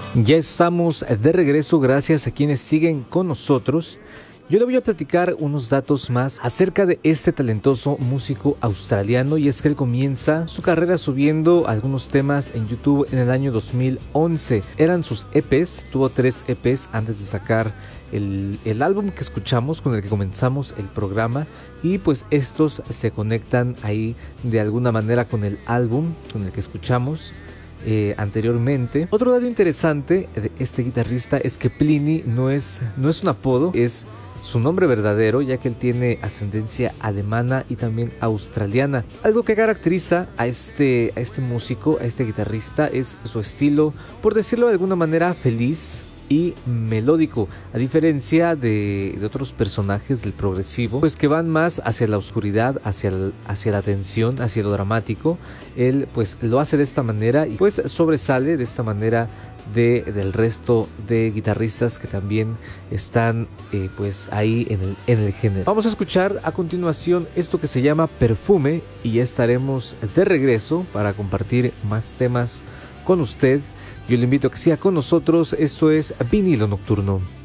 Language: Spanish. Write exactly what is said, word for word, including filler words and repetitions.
Ya estamos de regreso, gracias a quienes siguen con nosotros. Yo le voy a platicar unos datos más acerca de este talentoso músico australiano, y es que él comienza su carrera subiendo algunos temas en YouTube en el año dos mil once. Eran sus E Pes, tuvo tres E Pes antes de sacar el, el álbum que escuchamos, con el que comenzamos el programa, y pues estos se conectan ahí de alguna manera con el álbum con el que escuchamos Eh, anteriormente. Otro dato interesante de este guitarrista es que Plini no es, no es un apodo, es su nombre verdadero, ya que él tiene ascendencia alemana y también australiana. Algo que caracteriza a este, a este músico, a este guitarrista, es su estilo, por decirlo de alguna manera, feliz y melódico, a diferencia de, de otros personajes del progresivo, pues que van más hacia la oscuridad, hacia, el, hacia la tensión, hacia lo dramático. Él pues lo hace de esta manera y pues sobresale de esta manera de, del resto de guitarristas que también están eh, pues ahí en el, en el género. Vamos a escuchar a continuación esto que se llama Perfume, y ya estaremos de regreso para compartir más temas con usted. Yo le invito a que siga con nosotros. Esto es Vinilo Nocturno.